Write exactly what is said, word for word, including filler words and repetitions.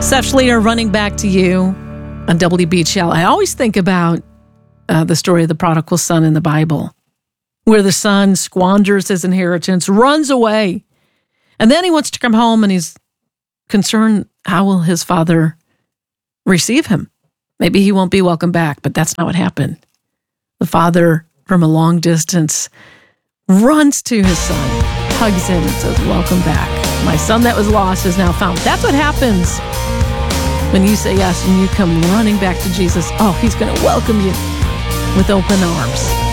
Seth Schleter, Running Back to You on W B H L. I always think about uh, the story of the prodigal son in the Bible, where the son squanders his inheritance, runs away, and then he wants to come home and he's concerned, how will his father receive him? Maybe he won't be welcome back, but that's not what happened. The father, from a long distance, runs to his son, hugs him, and says, welcome back. My son that was lost is now found. That's what happens when you say yes and you come running back to Jesus. Oh, he's going to welcome you with open arms.